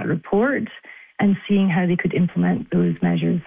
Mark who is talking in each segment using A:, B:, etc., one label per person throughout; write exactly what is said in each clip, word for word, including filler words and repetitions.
A: report and seeing how they could implement those measures.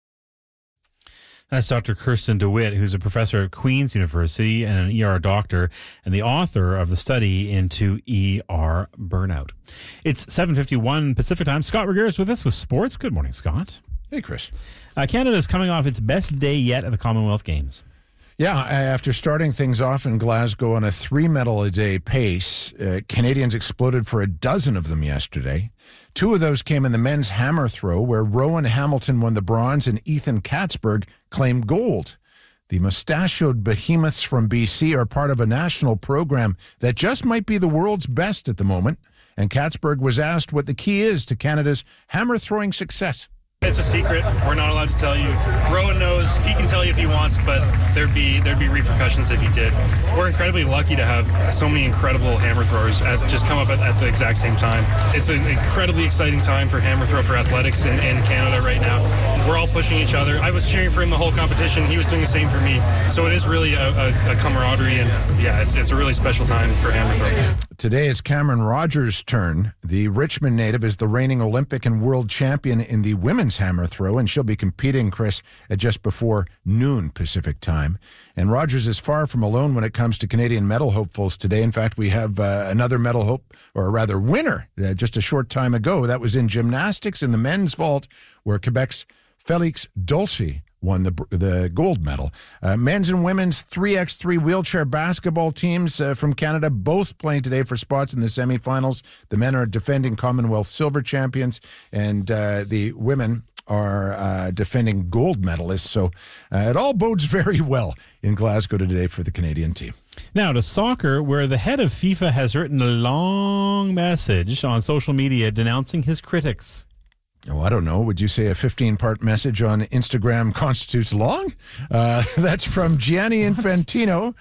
B: That's Doctor Kirsten DeWitt, who's a professor at Queen's University and an E R doctor and the author of the study into E R burnout. It's seven fifty-one Pacific time. Scott Regehr is with us with sports. Good morning, Scott.
C: Hey, Chris.
B: Uh, Canada is coming off its best day yet at the Commonwealth Games.
C: Yeah, after starting things off in Glasgow on a three-medal-a-day pace, uh, Canadians exploded for a dozen of them yesterday. Two of those came in the men's hammer throw, where Rowan Hamilton won the bronze and Ethan Katzberg claimed gold. The mustachioed behemoths from B C are part of a national program that just might be the world's best at the moment, and Katzberg was asked what the key is to Canada's hammer-throwing success.
D: It's a secret. We're not allowed to tell you. Rowan knows. He can tell you if he wants, but there'd be there'd be repercussions if he did. We're incredibly lucky to have so many incredible hammer throwers at, just come up at, at the exact same time. It's an incredibly exciting time for hammer throw for athletics in, in Canada right now. We're all pushing each other. I was cheering for him the whole competition. He was doing the same for me. So it is really a, a, a camaraderie, and yeah, it's it's a really special time for hammer throw.
C: Today it's Cameron Rogers' turn. The Richmond native is the reigning Olympic and world champion in the women's hammer throw, and she'll be competing, Chris, at just before noon Pacific time. And Rogers is far from alone when it comes to Canadian medal hopefuls today. In fact, we have uh, another medal hope, or rather winner, uh, just a short time ago. That was in gymnastics in the men's vault, where Quebec's Felix Dulce won the the gold medal. Uh, men's and women's three by three wheelchair basketball teams uh, from Canada both playing today for spots in the semifinals. The men are defending Commonwealth silver champions, and uh, the women are uh, defending gold medalists. So uh, it all bodes very well in Glasgow today for the Canadian team.
B: Now to soccer, where the head of FIFA has written a long message on social media denouncing his critics.
C: Oh, I don't know. Would you say a fifteen-part message on Instagram constitutes long? Uh, that's from Gianni Infantino,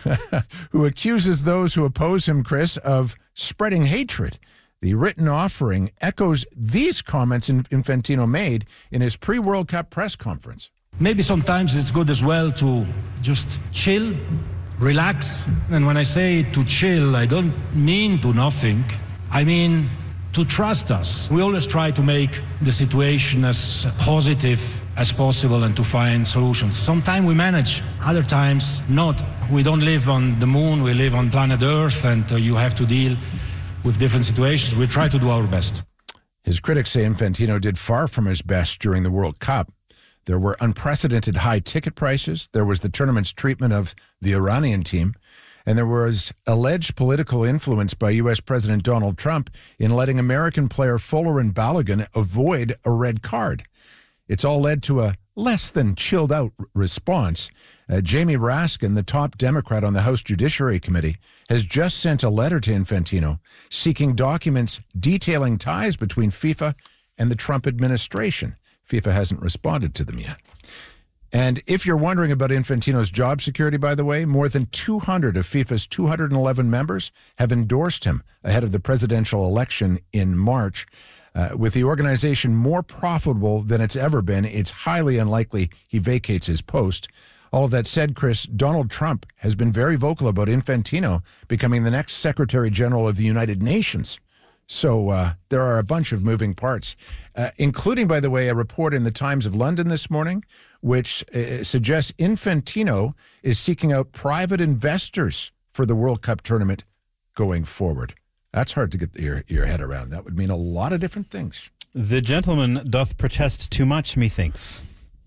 C: who accuses those who oppose him, Chris, of spreading hatred. The written offering echoes these comments Infantino made in his pre-World Cup press conference.
E: Maybe sometimes it's good as well to just chill, relax. And when I say to chill, I don't mean to not think. I mean to trust us. We always try to make the situation as positive as possible and to find solutions. Sometimes we manage, other times not. We don't live on the moon, we live on planet Earth, and uh, you have to deal with different situations. We try to do our best.
C: His critics say Infantino did far from his best during the World Cup. There were unprecedented high ticket prices. There was the tournament's treatment of the Iranian team. And there was alleged political influence by U S President Donald Trump in letting American player Folarin Balogun avoid a red card. It's all led to a less than chilled out response. Uh, Jamie Raskin, the top Democrat on the House Judiciary Committee, has just sent a letter to Infantino seeking documents detailing ties between FIFA and the Trump administration. FIFA hasn't responded to them yet. And if you're wondering about Infantino's job security, by the way, more than two hundred of FIFA's two hundred eleven members have endorsed him ahead of the presidential election in March. Uh, with the organization more profitable than it's ever been, it's highly unlikely he vacates his post. All of that said, Chris, Donald Trump has been very vocal about Infantino becoming the next Secretary General of the United Nations. So uh, there are a bunch of moving parts, uh, including, by the way, a report in the Times of London this morning, which uh, suggests Infantino is seeking out private investors for the World Cup tournament going forward. That's hard to get your, your head around. That would mean a lot of different things.
B: The gentleman doth protest too much, methinks.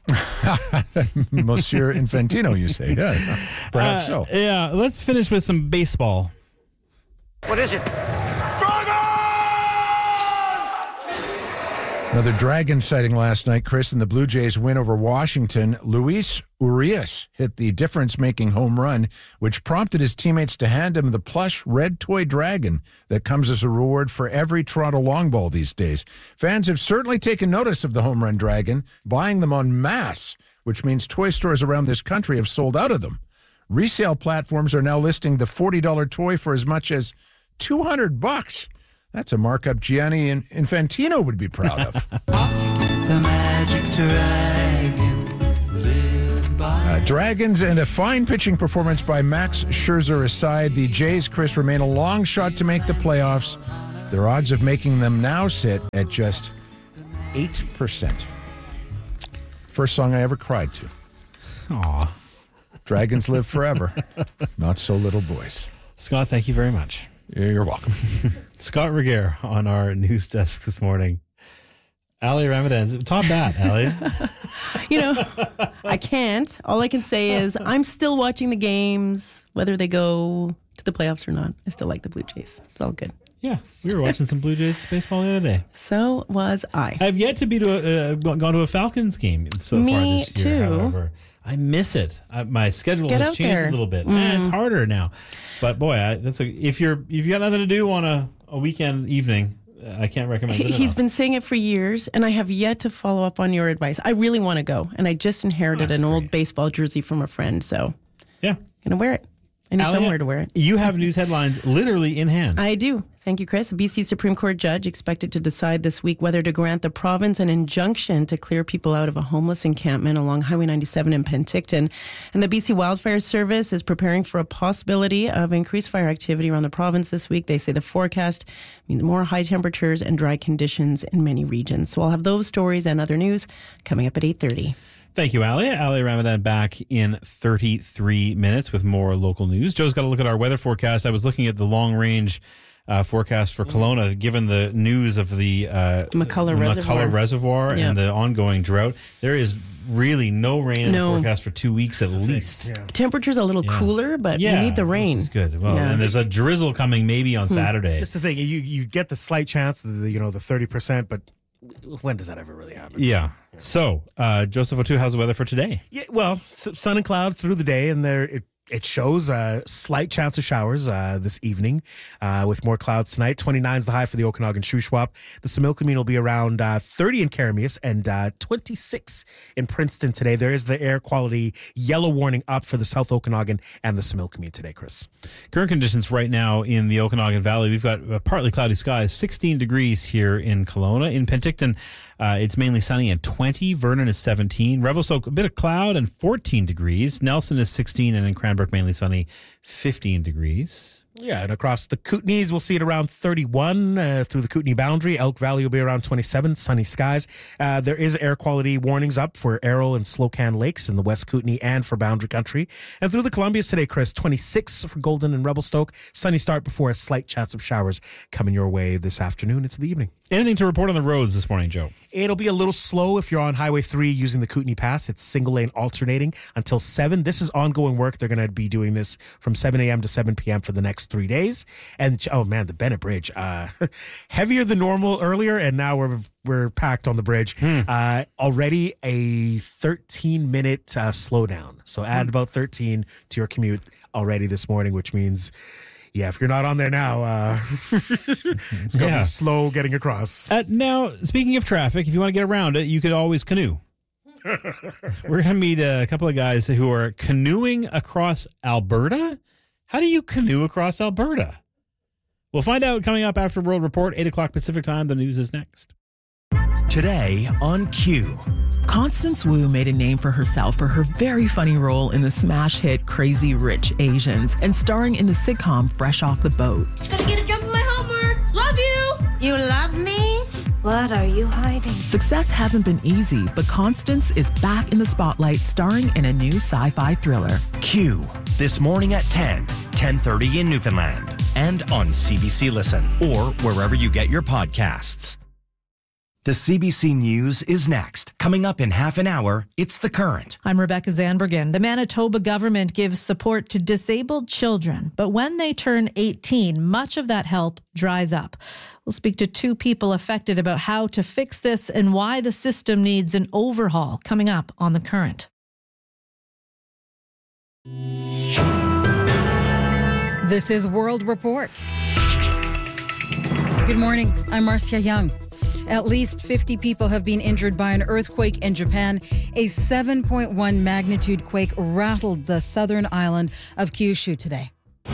C: Monsieur Infantino, you say. Yeah, perhaps
B: uh,
C: so.
B: Yeah, let's finish with some baseball.
F: What is it?
C: Another Dragon sighting last night, Chris, in the Blue Jays win over Washington. Luis Urias hit the difference-making home run, which prompted his teammates to hand him the plush red toy dragon that comes as a reward for every Toronto long ball these days. Fans have certainly taken notice of the home run dragon, buying them en masse, which means toy stores around this country have sold out of them. Resale platforms are now listing the forty dollars toy for as much as two hundred bucks. That's a markup Gianni Infantino would be proud of.
G: The magic dragon lived by
C: uh, Dragons and a fine pitching performance by Max Scherzer aside, the Jays, Chris, remain a long shot to make the playoffs. Their odds of making them now sit at just eight percent. First song I ever cried to.
B: Aw.
C: Dragons live forever. Not so little boys.
B: Scott, thank you very much.
C: You're welcome.
B: Scott Regehr on our news desk this morning. Ali Ramadan, top that, Ali.
H: You know, I can't. All I can say is I'm still watching the games, whether they go to the playoffs or not. I still like the Blue Jays. It's all good.
B: Yeah, we were watching some Blue Jays baseball the other day.
H: So was I.
B: I've yet to be to a, uh, gone to a Falcons game so
H: Me
B: far this year.
H: too.
B: However, I miss it. I, my schedule
H: Get
B: has
H: out
B: changed
H: there.
B: a little bit.
H: Mm.
B: Eh, it's harder now. But boy, I, that's a, if you're if you got nothing to do on a, a weekend evening, I can't recommend it.
H: He, he's
B: enough.
H: been saying it for years, and I have yet to follow up on your advice. I really want to go, and I just inherited
B: Oh, that's
H: an old
B: great.
H: baseball jersey from a friend, so
B: Yeah.
H: gonna wear it. I need
B: Ali,
H: somewhere to wear it.
B: You have news headlines literally in hand.
H: I do. Thank you, Chris. A B C Supreme Court judge expected to decide this week whether to grant the province an injunction to clear people out of a homeless encampment along Highway ninety-seven in Penticton. And the B C Wildfire Service is preparing for a possibility of increased fire activity around the province this week. They say the forecast means more high temperatures and dry conditions in many regions. So I'll have those stories and other news coming up at eight thirty.
B: Thank you, Ali. Ali Ramadan back in thirty-three minutes with more local news. Joe's got to look at our weather forecast. I was looking at the long-range uh, forecast for Kelowna, given the news of the uh,
H: McCullough Reservoir,
B: McCullough Reservoir
H: Yeah.
B: and the ongoing drought. There is really no rain in
H: No.
B: the forecast for two weeks at least.
I: Yeah.
H: The temperature's a little
B: Yeah.
H: cooler, but
B: Yeah,
H: we need the rain.
B: which is good. Well,
H: Yeah.
B: and there's a drizzle coming maybe on Saturday.
I: That's the thing. You you get the slight chance, the you know the thirty percent, but when does that ever really happen?
B: Yeah. So, uh, Joseph O'Toole, how's the weather for today?
I: Yeah, well, s- sun and cloud through the day, and there it, it shows a slight chance of showers uh, this evening, uh, with more clouds tonight. twenty-nine is the high for the Okanagan Shuswap. The Similkameen will be around uh, thirty in Karamias and uh, twenty-six in Princeton today. There is the air quality yellow warning up for the South Okanagan and the Similkameen today, Chris.
B: Current conditions right now in the Okanagan Valley, we've got uh, partly cloudy skies, sixteen degrees here in Kelowna. In Penticton, uh, it's mainly sunny and twenty. Vernon is seventeen. Revelstoke, a bit of cloud and fourteen degrees. Nelson is sixteen, and in Cranbrook, mainly sunny, fifteen degrees.
I: Yeah, and across the Kootenays, we'll see it around thirty-one uh, through the Kootenay boundary. Elk Valley will be around twenty-seven, sunny skies. Uh, there is air quality warnings up for Arrow and Slocan Lakes in the West Kootenay and for Boundary Country. And through the Columbias today, Chris, twenty-six for Golden and Revelstoke. Sunny start before a slight chance of showers coming your way this afternoon into the evening.
B: Anything to report on the roads this morning, Joe?
I: It'll be a little slow if you're on Highway three using the Kootenay Pass. It's single lane alternating until seven. This is ongoing work. They're going to be doing this from seven a.m. to seven p.m. for the next three days. And, oh man, the Bennett Bridge, uh, heavier than normal earlier, and now we're we're packed on the bridge.
B: Hmm.
I: Uh, already a thirteen-minute uh, slowdown. So add about thirteen to your commute already this morning, which means... yeah, if you're not on there now, uh, it's going to
B: Yeah.
I: be slow getting across.
B: Uh, now, speaking of traffic, if you want to get around it, you could always canoe. We're going to meet a couple of guys who are canoeing across Alberta. How do you canoe across Alberta? We'll find out coming up after World Report, eight o'clock Pacific time. The news is next.
J: Today on Q.
K: Constance Wu made a name for herself for her very funny role in the smash hit Crazy Rich Asians and starring in the sitcom Fresh Off the Boat.
L: Just gotta get a jump in my homework. Love you. You love me? What are you hiding?
K: Success hasn't been easy, but Constance is back in the spotlight starring in a new sci-fi thriller.
J: Q. This morning at ten, ten thirty in Newfoundland. And on C B C Listen or wherever you get your podcasts. The C B C News is next. Coming up in half an hour, it's The Current.
M: I'm Rebecca Zanbergen. The Manitoba government gives support to disabled children, but when they turn eighteen, much of that help dries up. We'll speak to two people affected about how to fix this and why the system needs an overhaul coming up on The Current.
N: This is World Report. Good morning. I'm Marcia Young. At least fifty people have been injured by an earthquake in Japan. A seven point one magnitude quake rattled the southern island of Kyushu today.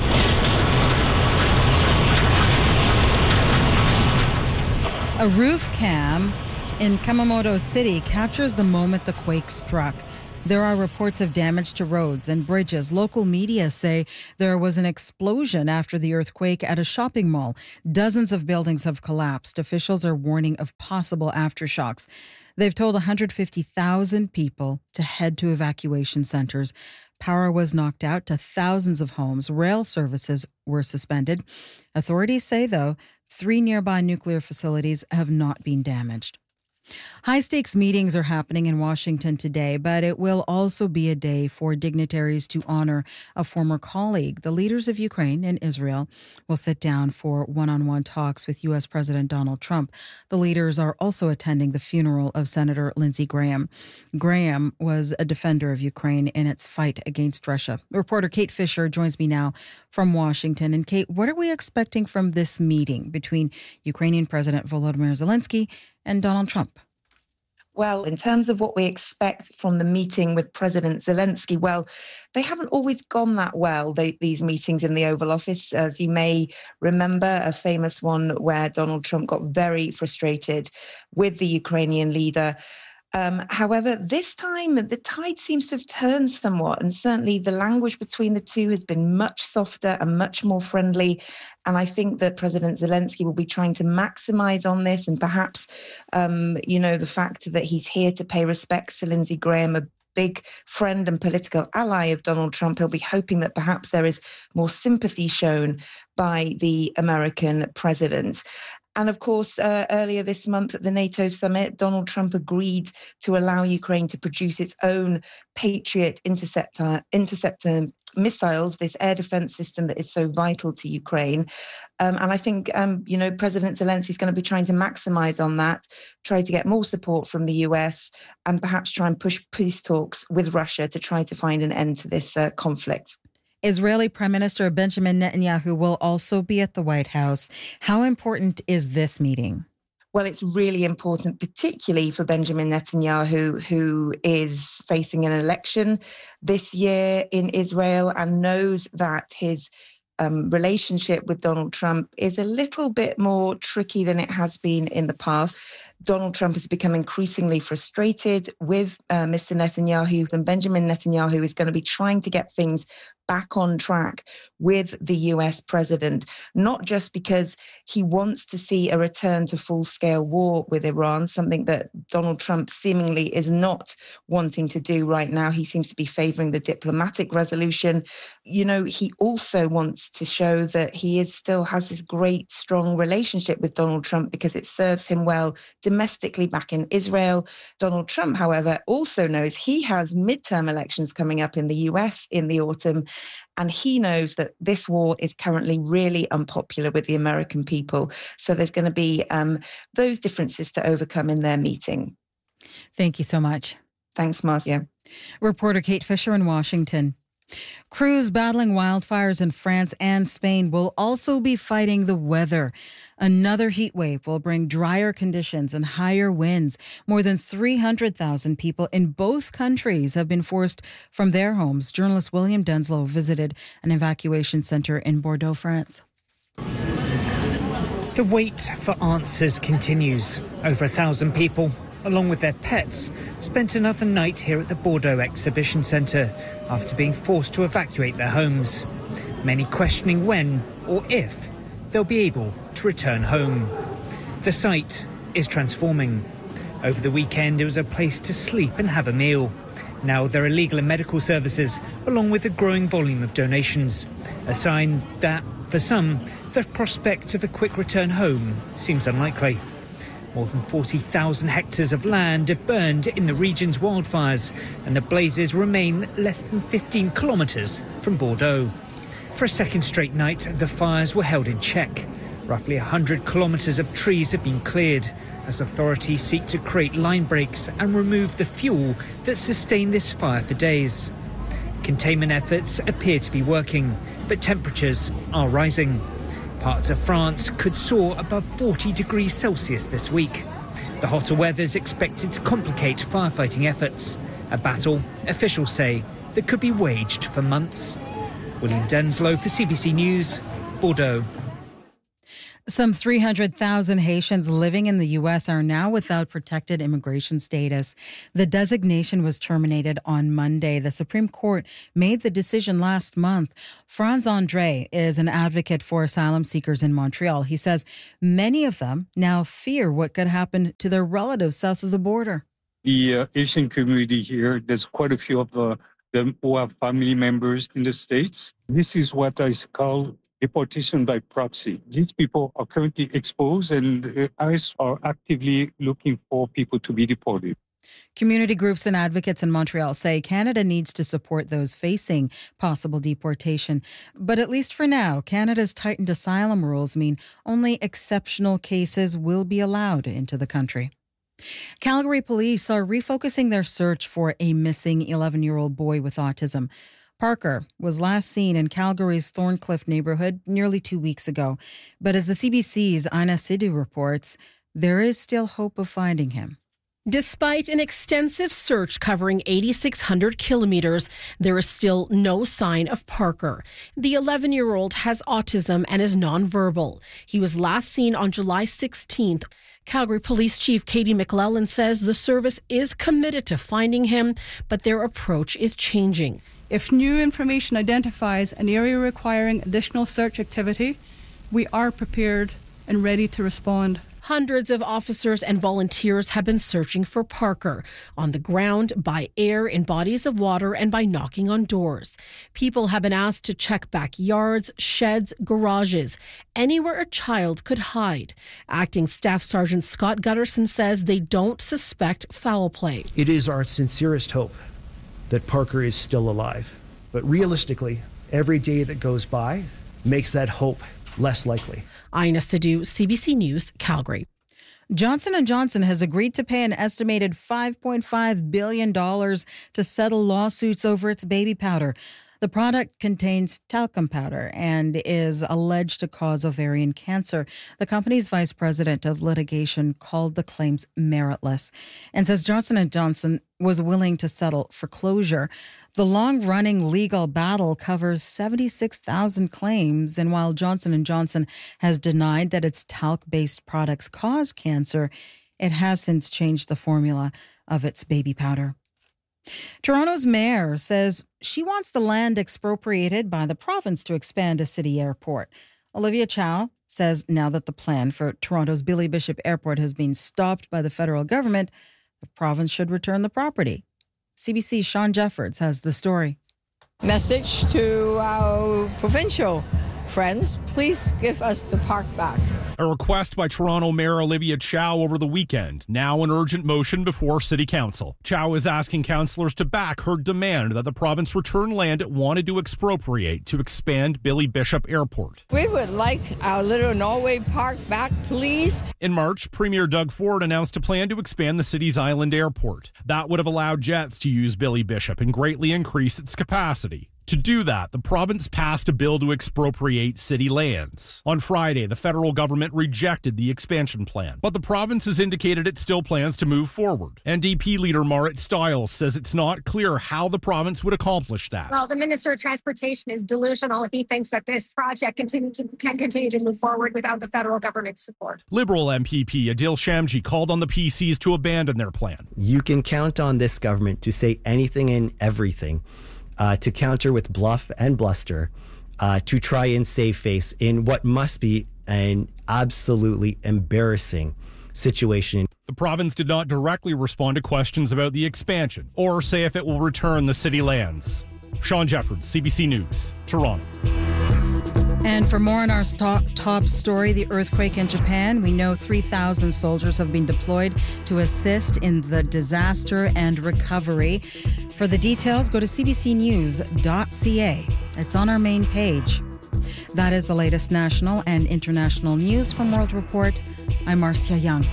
N: A roof cam in Kumamoto City captures the moment the quake struck. There are reports of damage to roads and bridges. Local media say there was an explosion after the earthquake at a shopping mall. Dozens of buildings have collapsed. Officials are warning of possible aftershocks. They've told one hundred fifty thousand people to head to evacuation centers. Power was knocked out to thousands of homes. Rail services were suspended. Authorities say, though, three nearby nuclear facilities have not been damaged. High-stakes meetings are happening in Washington today, but it will also be a day for dignitaries to honor a former colleague. The leaders of Ukraine and Israel will sit down for one-on-one talks with U S President Donald Trump. The leaders are also attending the funeral of Senator Lindsey Graham. Graham was a defender of Ukraine in its fight against Russia. Reporter Kate Fisher joins me now from Washington. And Kate, what are we expecting from this meeting between Ukrainian President Volodymyr Zelensky and Donald Trump?
O: Well, in terms of what we expect from the meeting with President Zelensky, well, they haven't always gone that well, they, these meetings in the Oval Office. As you may remember, a famous one where Donald Trump got very frustrated with the Ukrainian leader. Um, however, this time the tide seems to have turned somewhat, and certainly the language between the two has been much softer and much more friendly. And I think that President Zelensky will be trying to maximize on this, and perhaps, um, you know, the fact that he's here to pay respects to Lindsey Graham, a big friend and political ally of Donald Trump. He'll be hoping that perhaps there is more sympathy shown by the American president. And of course, uh, earlier this month at the NATO summit, Donald Trump agreed to allow Ukraine to produce its own Patriot interceptor, interceptor missiles, this air defense system that is so vital to Ukraine. Um, and I think, um, you know, President Zelensky is going to be trying to maximize on that, try to get more support from the U S, and perhaps try and push peace talks with Russia to try to find an end to this uh, conflict.
N: Israeli Prime Minister Benjamin Netanyahu will also be at the White House. How important is this meeting?
O: Well, it's really important, particularly for Benjamin Netanyahu, who is facing an election this year in Israel and knows that his um, relationship with Donald Trump is a little bit more tricky than it has been in the past. Donald Trump has become increasingly frustrated with uh, Mister Netanyahu, and Benjamin Netanyahu is going to be trying to get things back on track with the U S president, not just because he wants to see a return to full-scale war with Iran, something that Donald Trump seemingly is not wanting to do right now. He seems to be favoring the diplomatic resolution. You know, he also wants to show that he is still has this great, strong relationship with Donald Trump because it serves him well domestically back in Israel. Donald Trump, however, also knows he has midterm elections coming up in the U S in the autumn, and he knows that this war is currently really unpopular with the American people. So there's going to be um, those differences to overcome in their meeting.
N: Thank you so much.
O: Thanks, Marcia.
N: Reporter Kate Fisher in Washington. Crews battling wildfires in France and Spain will also be fighting the weather. Another heat wave will bring drier conditions and higher winds. More than three hundred thousand people in both countries have been forced from their homes. Journalist William Denslow visited an evacuation center in Bordeaux, France.
P: The wait for answers continues. Over a thousand people, along with their pets, spent another night here at the Bordeaux Exhibition Centre after being forced to evacuate their homes. Many questioning when or if they'll be able to return home. The site is transforming. Over the weekend, it was a place to sleep and have a meal. Now there are legal and medical services, along with a growing volume of donations. A sign that, for some, the prospect of a quick return home seems unlikely. More than forty thousand hectares of land have burned in the region's wildfires, and the blazes remain less than fifteen kilometres from Bordeaux. For a second straight night, the fires were held in check. Roughly one hundred kilometres of trees have been cleared as authorities seek to create line breaks and remove the fuel that sustained this fire for days. Containment efforts appear to be working, but temperatures are rising. Parts of France could soar above forty degrees Celsius this week. The hotter weather is expected to complicate firefighting efforts, a battle, officials say, that could be waged for months. William Denslow for C B C News, Bordeaux.
N: Some three hundred thousand Haitians living in the U S are now without protected immigration status. The designation was terminated on Monday. The Supreme Court made the decision last month. Franz Andre is an advocate for asylum seekers in Montreal. He says many of them now fear what could happen to their relatives south of the border.
Q: The uh, Asian community here, there's quite a few of uh, them who have family members in the States. This is what I call deportation by proxy. These people are currently exposed, and ICE are actively looking for people to be deported.
N: Community groups and advocates in Montreal say Canada needs to support those facing possible deportation. But at least for now, Canada's tightened asylum rules mean only exceptional cases will be allowed into the country. Calgary police are refocusing their search for a missing eleven-year-old boy with autism. Parker was last seen in Calgary's Thorncliffe neighborhood nearly two weeks ago. But as the C B C's Aina Sidhu reports, there is still hope of finding him.
R: Despite an extensive search covering eighty-six hundred kilometers, there is still no sign of Parker. The eleven-year-old has autism and is nonverbal. He was last seen on July sixteenth. Calgary Police Chief Katie McLellan says the service is committed to finding him, but their approach is changing.
S: If new information identifies an area requiring additional search activity, we are prepared and ready to respond.
R: Hundreds of officers and volunteers have been searching for Parker on the ground, by air, in bodies of water, and by knocking on doors. People have been asked to check backyards, sheds, garages, anywhere a child could hide. Acting Staff Sergeant Scott Gutterson says they don't suspect foul play.
T: It is our sincerest hope that Parker is still alive. But realistically, every day that goes by makes that hope less likely.
R: Aina Sidhu, C B C News, Calgary.
N: Johnson and Johnson has agreed to pay an estimated five point five billion dollars to settle lawsuits over its baby powder. The product contains talcum powder and is alleged to cause ovarian cancer. The company's vice president of litigation called the claims meritless and says Johnson and Johnson was willing to settle for closure. The long-running legal battle covers seventy-six thousand claims, and while Johnson and Johnson has denied that its talc-based products cause cancer, it has since changed the formula of its baby powder. Toronto's mayor says she wants the land expropriated by the province to expand a city airport. Olivia Chow says now that the plan for Toronto's Billy Bishop Airport has been stopped by the federal government, the province should return the property. C B C's Sean Jeffords has the story.
U: Message to our provincial friends, please give us the park back.
V: A request by Toronto Mayor Olivia Chow over the weekend, now an urgent motion before City Council. Chow is asking councillors to back her demand that the province return land it wanted to expropriate to expand Billy Bishop Airport.
U: We would like our little Norway Park back, please.
V: In March, Premier Doug Ford announced a plan to expand the city's island airport. That would have allowed jets to use Billy Bishop and greatly increase its capacity. To do that, the province passed a bill to expropriate city lands. On Friday, the federal government rejected the expansion plan, but the province has indicated it still plans to move forward. N D P leader Marit Stiles says it's not clear how the province would accomplish that.
W: Well, the Minister of Transportation is delusional. He thinks that this project continue to, can continue to move forward without the federal government's support.
V: Liberal M P P Adil Shamji called on the P Cs to abandon their plan.
X: You can count on this government to say anything and everything. Uh, to counter with bluff and bluster, uh, to try and save face in what must be an absolutely embarrassing situation.
V: The province did not directly respond to questions about the expansion or say if it will return the city lands. Sean Jeffords, C B C News, Toronto.
N: And for more on our top, top story, the earthquake in Japan, we know three thousand soldiers have been deployed to assist in the disaster and recovery. For the details, go to c b c news dot c a. It's on our main page. That is the latest national and international news from World Report. I'm Marcia Young.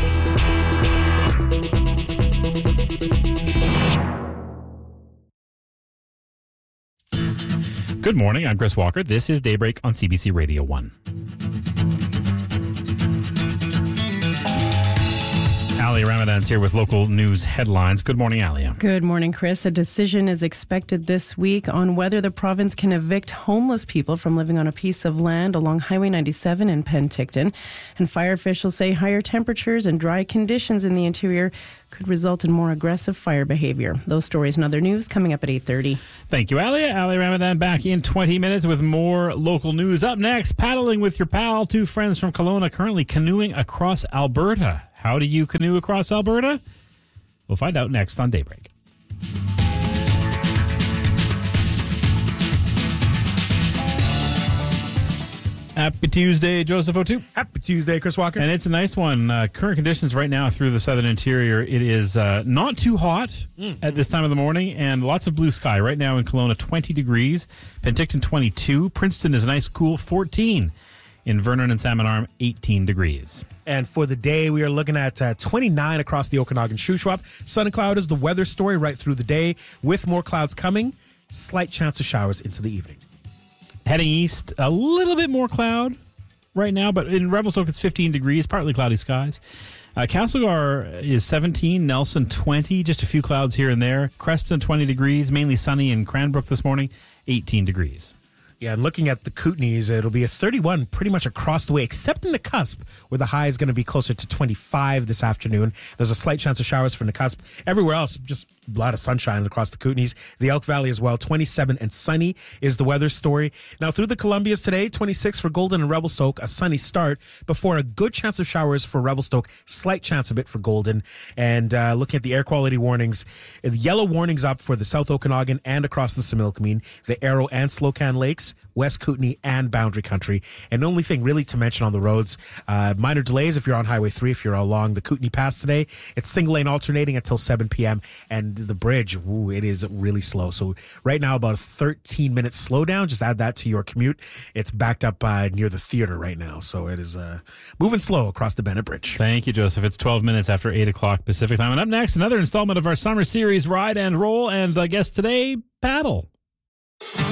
B: Good morning. I'm Chris Walker. This is Daybreak on C B C Radio one. Ali Ramadan's here with local news headlines. Good morning, Alia.
H: Good morning, Chris. A decision is expected this week on whether the province can evict homeless people from living on a piece of land along Highway ninety-seven in Penticton. And fire officials say higher temperatures and dry conditions in the interior could result in more aggressive fire behavior. Those stories and other news coming up at eight thirty.
B: Thank you, Alia. Ali Ramadan back in twenty minutes with more local news. Up next, paddling with your pal. Two friends from Kelowna currently canoeing across Alberta. How do you canoe across Alberta? We'll find out next on Daybreak. Happy Tuesday, Joseph O'Toole.
I: Happy Tuesday, Chris Walker.
B: And it's a nice one. Uh, current conditions right now through the southern interior. It is uh, not too hot mm. at this time of the morning and lots of blue sky. Right now in Kelowna, twenty degrees. Penticton, twenty-two. Princeton is a nice cool fourteen. In Vernon and Salmon Arm, eighteen degrees.
I: And for the day, we are looking at uh, twenty-nine across the Okanagan Shuswap. Sun and cloud is the weather story right through the day, with more clouds coming. Slight chance of showers into the evening.
B: Heading east, a little bit more cloud right now, but in Revelstoke, it's fifteen degrees, partly cloudy skies. Uh, Castlegar is seventeen, Nelson twenty, just a few clouds here and there. Creston, twenty degrees, mainly sunny in Cranbrook this morning, eighteen degrees.
I: Yeah, and looking at the Kootenays, it'll be a thirty-one pretty much across the way, except in the cusp, where the high is going to be closer to twenty-five this afternoon. There's a slight chance of showers from the cusp. Everywhere else, just a lot of sunshine across the Kootenays. The Elk Valley as well, twenty-seven and sunny is the weather story. Now, through the Columbias today, twenty-six for Golden and Revelstoke, a sunny start, before a good chance of showers for Revelstoke, slight chance a bit for Golden. And uh, looking at the air quality warnings, the yellow warnings up for the South Okanagan and across the Similkameen, the Arrow and Slocan Lakes, West Kootenay and Boundary Country. And the only thing really to mention on the roads, uh, minor delays if you're on Highway three, if you're along the Kootenay Pass today. It's single lane alternating until seven p.m. And the bridge, ooh, it is really slow. So right now, about a thirteen minute slowdown. Just add that to your commute. It's backed up uh, near the theater right now. So it is uh, moving slow across the Bennett Bridge.
B: Thank you, Joseph. It's twelve minutes after eight o'clock Pacific time. And up next, another installment of our summer series, Ride and Roll. And I guess today, paddle.